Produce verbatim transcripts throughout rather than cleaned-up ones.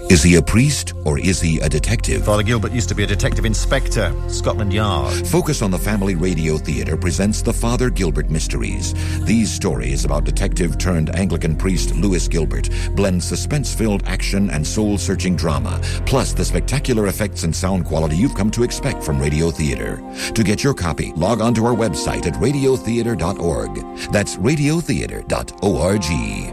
Is he a priest or is he a detective? Father Gilbert used to be a detective inspector, Scotland Yard. Focus on the Family Radio Theatre presents the Father Gilbert Mysteries. These stories about detective turned Anglican priest Lewis Gilbert blend suspense-filled action and soul-searching drama, plus the spectacular effects and sound quality you've come to expect from radio theatre. To get your copy, log on to our website at radio theatre dot org. That's radio theatre dot org.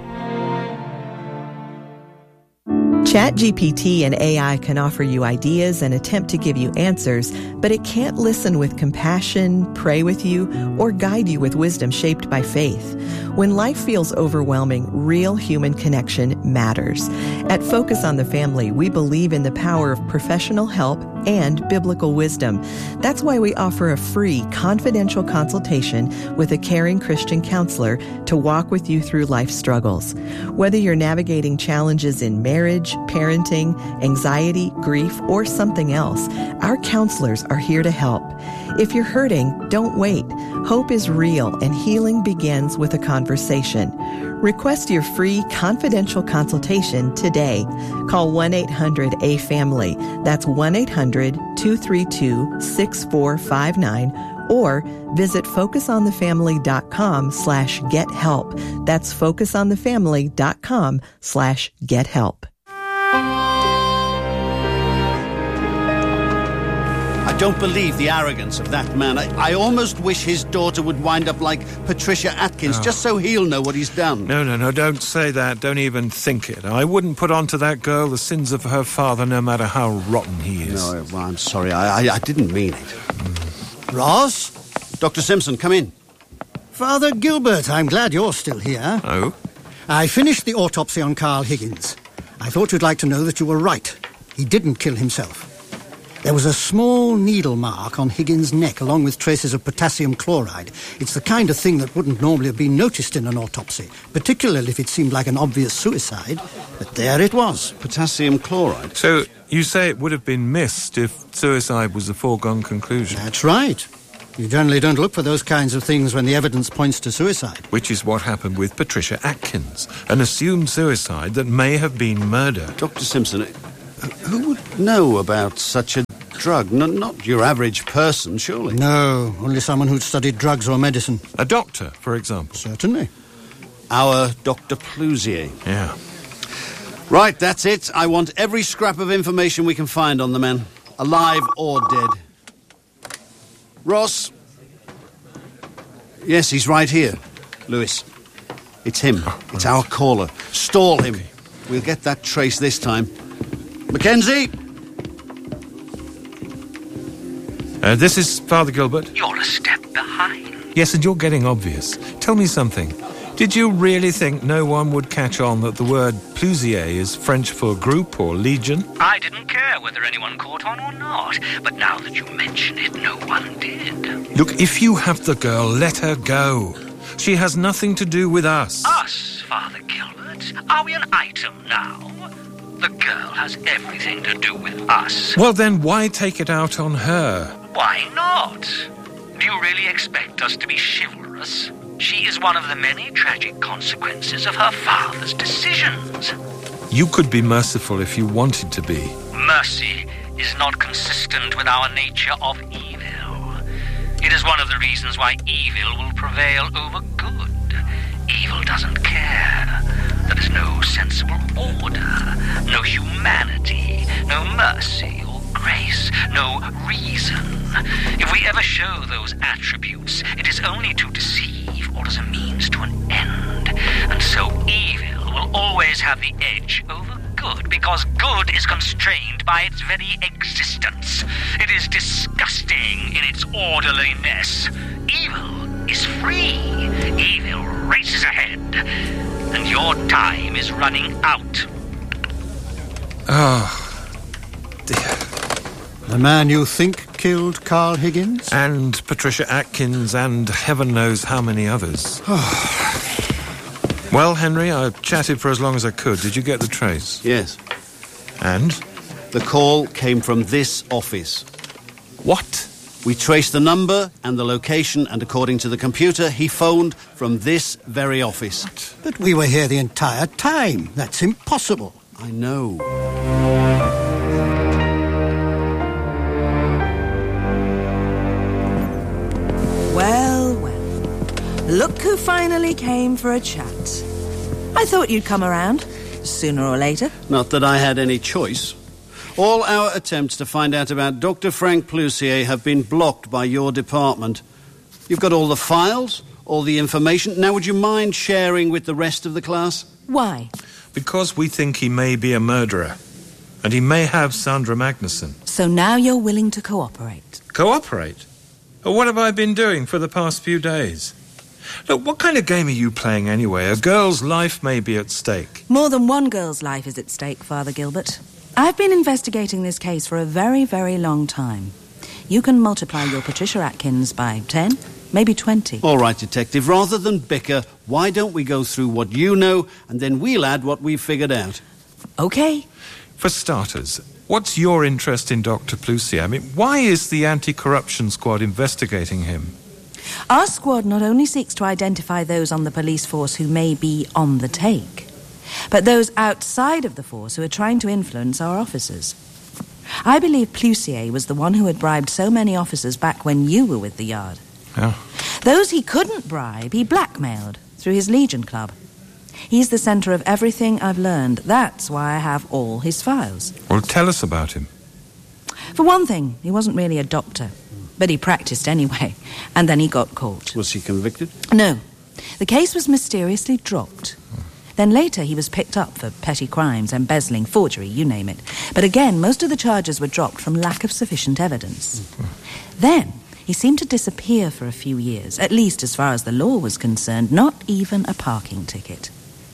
ChatGPT and A I can offer you ideas and attempt to give you answers, but it can't listen with compassion, pray with you, or guide you with wisdom shaped by faith. When life feels overwhelming, real human connection matters. At Focus on the Family, we believe in the power of professional help and biblical wisdom. That's why we offer a free, confidential consultation with a caring Christian counselor to walk with you through life struggles. Whether you're navigating challenges in marriage, parenting, anxiety, grief, or something else, our counselors are here to help. If you're hurting, don't wait. Hope is real, and healing begins with a conversation. Request your free confidential consultation today. Call one eight hundred A family. That's one eight hundred two three two six four five nine. Or visit focusonthefamily.com slash get help. That's focusonthefamily.com slash get help. I don't believe the arrogance of that man. I, I almost wish his daughter would wind up like Patricia Atkins, oh. just so he'll know what he's done. No, no, no, don't say that. Don't even think it. I wouldn't put onto that girl the sins of her father, no matter how rotten he is. No, well, I'm sorry. I, I, I didn't mean it. Mm. Ross? Doctor Simpson, come in. Father Gilbert, I'm glad you're still here. Oh? I finished the autopsy on Carl Higgins. I thought you'd like to know that you were right. He didn't kill himself. There was a small needle mark on Higgins' neck, along with traces of potassium chloride. It's the kind of thing that wouldn't normally have been noticed in an autopsy, particularly if it seemed like an obvious suicide. But there it was. Potassium chloride. So, you say it would have been missed if suicide was a foregone conclusion? That's right. You generally don't look for those kinds of things when the evidence points to suicide. Which is what happened with Patricia Atkins, an assumed suicide that may have been murder. Doctor Simpson, who would know about such a drug? No, not your average person, surely. No, only someone who'd studied drugs or medicine. A doctor, for example. Certainly. Our Doctor Plouzier. Yeah. Right, that's it. I want every scrap of information we can find on the man, alive or dead. Ross? Yes, he's right here. Lewis. It's him. It's our caller. Stall him. We'll get that trace this time. Mackenzie? Uh, this is Father Gilbert. You're a step behind. Yes, and you're getting obvious. Tell me something. Did you really think no one would catch on that the word Plouzier is French for group or legion? I didn't care whether anyone caught on or not, but now that you mention it, no one did. Look, if you have the girl, let her go. She has nothing to do with us. Us, Father Gilbert? Are we an item now? The girl has everything to do with us. Well, then why take it out on her? Why not? Do you really expect us to be chivalrous? She is one of the many tragic consequences of her father's decisions. You could be merciful if you wanted to be. Mercy is not consistent with our nature of evil. It is one of the reasons why evil will prevail over good. Evil doesn't care. There is no sensible order, no humanity, no mercy or grace, no reason. If we ever show those attributes, it is only to deceive or as a means to an end. And so evil will always have the edge over good, because good is constrained by its very existence. It is disgusting in its orderliness. Evil is free. Evil races ahead. And your time is running out. Oh, dear. The man you think killed Carl Higgins? And Patricia Atkins and heaven knows how many others. Well, Henry, I chatted for as long as I could. Did you get the trace? Yes. And? The call came from this office. What? We traced the number and the location, and according to the computer, he phoned from this very office. But we were here the entire time. That's impossible. I know. Well, well. Look who finally came for a chat. I thought you'd come around, sooner or later. Not that I had any choice. All our attempts to find out about Doctor Frank Plusier have been blocked by your department. You've got all the files, all the information. Now, would you mind sharing with the rest of the class? Why? Because we think he may be a murderer. And he may have Sandra Magnuson. So now you're willing to cooperate? Cooperate? Well, what have I been doing for the past few days? Look, what kind of game are you playing anyway? A girl's life may be at stake. More than one girl's life is at stake, Father Gilbert. I've been investigating this case for a very, very long time. You can multiply your Patricia Atkins by ten, maybe twenty. All right, Detective, rather than bicker, why don't we go through what you know, and then we'll add what we've figured out? Okay. For starters, what's your interest in Doctor Plusier? I mean, why is the anti-corruption squad investigating him? Our squad not only seeks to identify those on the police force who may be on the take, but those outside of the force who are trying to influence our officers. I believe Plusier was the one who had bribed so many officers back when you were with the Yard. Oh. Those he couldn't bribe, he blackmailed through his Legion Club. He's the centre of everything I've learned. That's why I have all his files. Well, tell us about him. For one thing, he wasn't really a doctor, but he practiced anyway, and then he got caught. Was he convicted? No. The case was mysteriously dropped. Then later he was picked up for petty crimes, embezzling, forgery, you name it. But again, most of the charges were dropped from lack of sufficient evidence. Then he seemed to disappear for a few years, at least as far as the law was concerned, not even a parking ticket.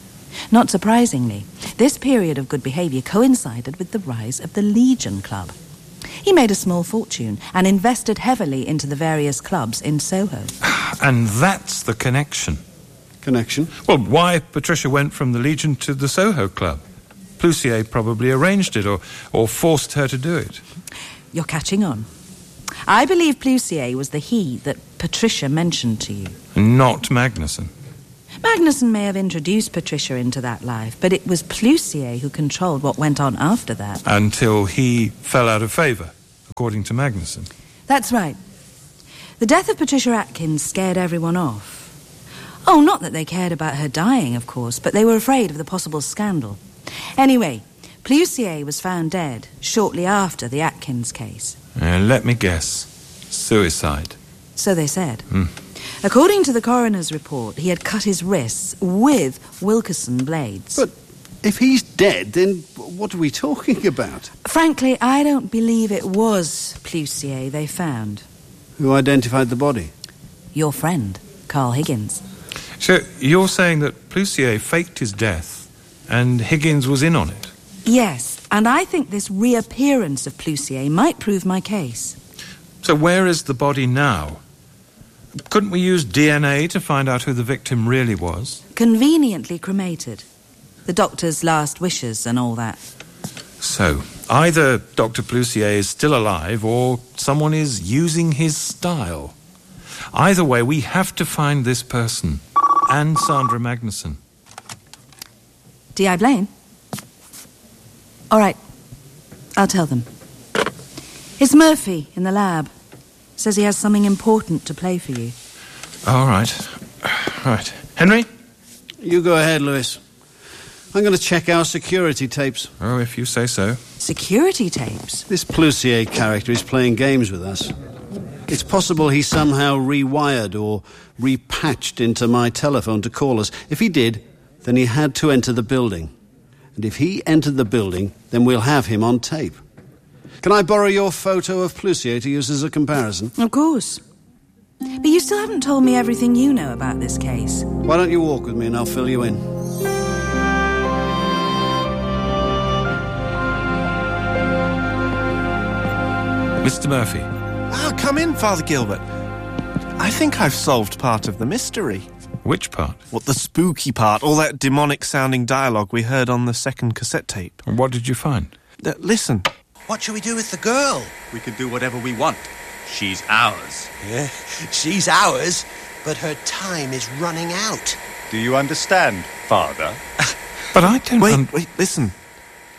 Not surprisingly, this period of good behaviour coincided with the rise of the Legion Club. He made a small fortune and invested heavily into the various clubs in Soho. And that's the connection. Connection? Well, why Patricia went from the Legion to the Soho Club? Plusier probably arranged it or, or forced her to do it. You're catching on. I believe Plusier was the he that Patricia mentioned to you. Not Magnuson. Magnuson may have introduced Patricia into that life, but it was Plusier who controlled what went on after that. Until he fell out of favour, according to Magnuson. That's right. The death of Patricia Atkins scared everyone off. Oh, not that they cared about her dying, of course, but they were afraid of the possible scandal. Anyway, Plusier was found dead shortly after the Atkins case. Uh, let me guess. Suicide. So they said. Mm. According to the coroner's report, he had cut his wrists with Wilkerson blades. But if he's dead, then what are we talking about? Frankly, I don't believe it was Plusier they found. Who identified the body? Your friend, Carl Higgins. So you're saying that Plusier faked his death and Higgins was in on it? Yes, and I think this reappearance of Plusier might prove my case. So where is the body now? Couldn't we use D N A to find out who the victim really was? Conveniently cremated. The doctor's last wishes and all that. So, either Doctor Plusier is still alive or someone is using his style. Either way, we have to find this person and Sandra Magnuson. D I Blaine? All right, I'll tell them. It's Murphy in the lab. Says he has something important to play for you. All right. Right. Henry? You go ahead, Lewis. I'm going to check our security tapes. Oh, if you say so. Security tapes? This Plusier character is playing games with us. It's possible he somehow rewired or repatched into my telephone to call us. If he did, then he had to enter the building. And if he entered the building, then we'll have him on tape. Can I borrow your photo of Plusier to use as a comparison? Of course. But you still haven't told me everything you know about this case. Why don't you walk with me and I'll fill you in? Mister Murphy. Ah, come in, Father Gilbert. I think I've solved part of the mystery. Which part? What, the spooky part, all that demonic-sounding dialogue we heard on the second cassette tape. And what did you find? Uh, listen. What shall we do with the girl? We can do whatever we want. She's ours. Yeah, she's ours, but her time is running out. Do you understand, Father? But I don't... Wait, un- wait, listen.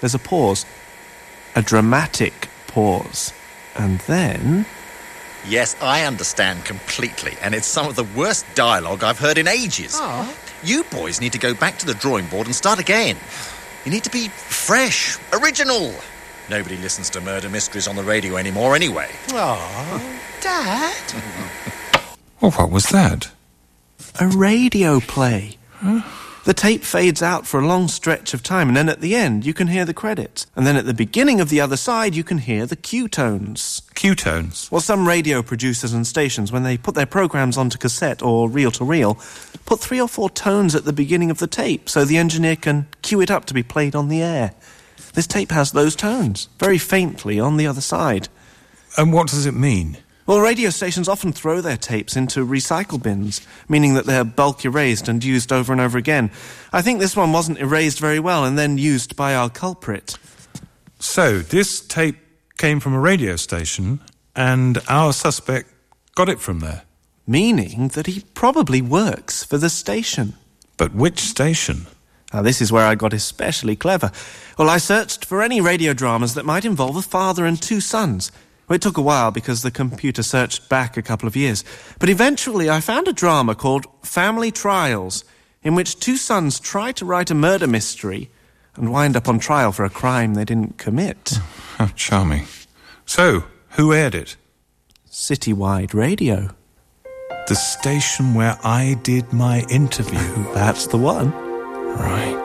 There's a pause. A dramatic pause. And then... Yes, I understand completely, and it's some of the worst dialogue I've heard in ages. Oh. You boys need to go back to the drawing board and start again. You need to be fresh, original. Nobody listens to murder mysteries on the radio anymore anyway. Oh, Dad. Well, what was that? A radio play. Huh? The tape fades out for a long stretch of time, and then at the end you can hear the credits. And then at the beginning of the other side you can hear the cue tones. Cue tones? Well, some radio producers and stations, when they put their programs onto cassette or reel-to-reel, put three or four tones at the beginning of the tape so the engineer can cue it up to be played on the air. This tape has those tones, very faintly on the other side. And what does it mean? Well, radio stations often throw their tapes into recycle bins, meaning that they're bulk erased and used over and over again. I think this one wasn't erased very well and then used by our culprit. So, this tape came from a radio station, and our suspect got it from there? Meaning that he probably works for the station. But which station? Now, this is where I got especially clever. Well, I searched for any radio dramas that might involve a father and two sons. Well, it took a while because the computer searched back a couple of years. But eventually I found a drama called Family Trials, in which two sons try to write a murder mystery and wind up on trial for a crime they didn't commit. How charming. So, who aired it? Citywide Radio. The station where I did my interview. That's the one. Right.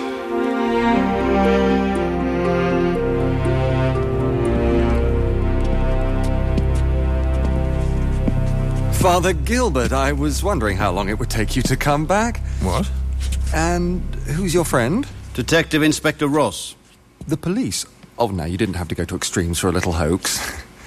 Father Gilbert, I was wondering how long it would take you to come back. What? And who's your friend? Detective Inspector Ross. The police? Oh, no, you didn't have to go to extremes for a little hoax.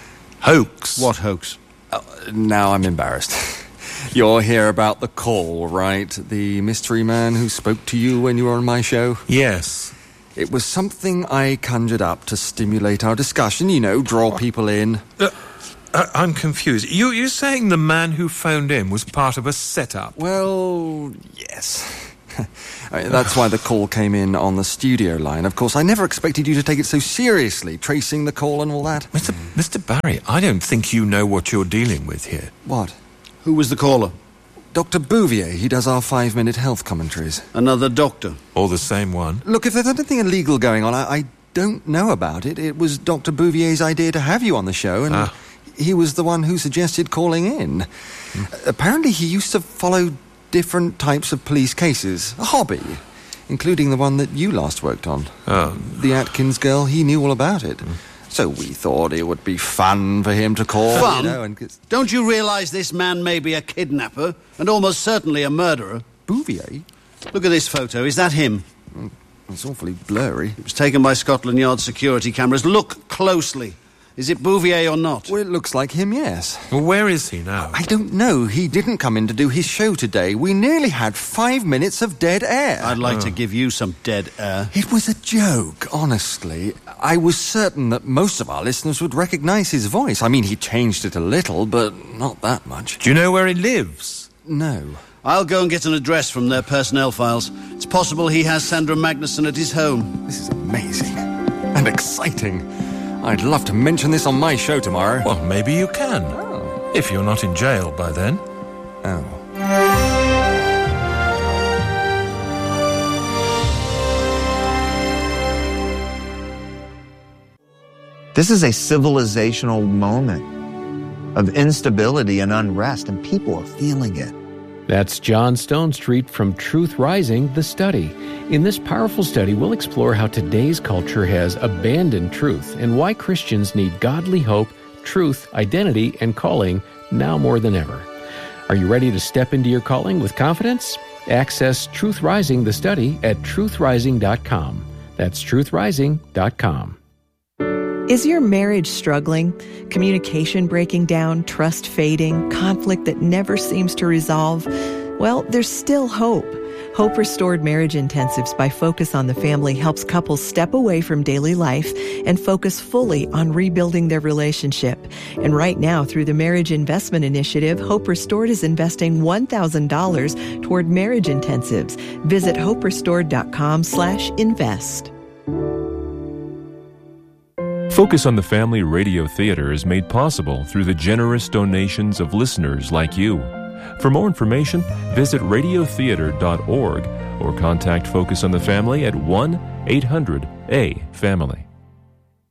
Hoax? What hoax? Oh, now I'm embarrassed. You're here about the call, right? The mystery man who spoke to you when you were on my show? Yes. It was something I conjured up to stimulate our discussion, you know, draw people in. Uh, uh, I'm confused. You, you're saying the man who phoned in was part of a setup? Well, yes. I mean, that's why the call came in on the studio line. Of course, I never expected you to take it so seriously, tracing the call and all that. Mister Mister Barry, I don't think you know what you're dealing with here. What? Who was the caller? Doctor Bouvier. He does our five-minute health commentaries. Another doctor? Or the same one? Look, if there's anything illegal going on, I, I don't know about it. It was Doctor Bouvier's idea to have you on the show, and ah. he was the one who suggested calling in. Hmm. Apparently he used to follow different types of police cases. A hobby. Including the one that you last worked on. Oh. The Atkins girl, he knew all about it. Hmm. So we thought it would be fun for him to call. Fun? You know, and... Don't you realise this man may be a kidnapper and almost certainly a murderer? Bouvier? Look at this photo. Is that him? It's awfully blurry. It was taken by Scotland Yard security cameras. Look closely. Is it Bouvier or not? Well, it looks like him, yes. Well, where is he now? I don't know. He didn't come in to do his show today. We nearly had five minutes of dead air. I'd like oh. to give you some dead air. It was a joke, honestly. I was certain that most of our listeners would recognise his voice. I mean, he changed it a little, but not that much. Do you know where he lives? No. I'll go and get an address from their personnel files. It's possible he has Sandra Magnuson at his home. This is amazing. And exciting. I'd love to mention this on my show tomorrow. Well, maybe you can. Oh. If you're not in jail by then. Oh. This is a civilizational moment of instability and unrest, and people are feeling it. That's John Stonestreet from Truth Rising, The Study. In this powerful study, we'll explore how today's culture has abandoned truth and why Christians need godly hope, truth, identity, and calling now more than ever. Are you ready to step into your calling with confidence? Access Truth Rising, The Study at truth rising dot com. That's truth rising dot com. Is your marriage struggling? Communication breaking down, trust fading, conflict that never seems to resolve? Well, there's still hope. Hope Restored Marriage Intensives by Focus on the Family helps couples step away from daily life and focus fully on rebuilding their relationship. And right now, through the Marriage Investment Initiative, Hope Restored is investing one thousand dollars toward marriage intensives. Visit hope restored dot com slash invest. Focus on the Family Radio Theater is made possible through the generous donations of listeners like you. For more information, visit radio theater dot org or contact Focus on the Family at one eight hundred A family.